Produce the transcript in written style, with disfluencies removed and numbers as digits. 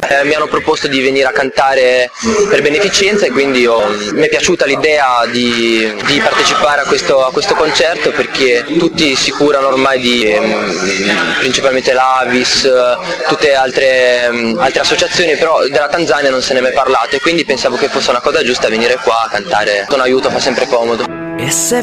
Mi hanno proposto di venire a cantare per beneficenza e quindi mi è piaciuta l'idea di partecipare a questo concerto, perché tutti si curano ormai di principalmente l'Avis, tutte altre associazioni, però della Tanzania non se ne è mai parlato e quindi pensavo che fosse una cosa giusta venire qua a cantare. Un aiuto fa sempre comodo.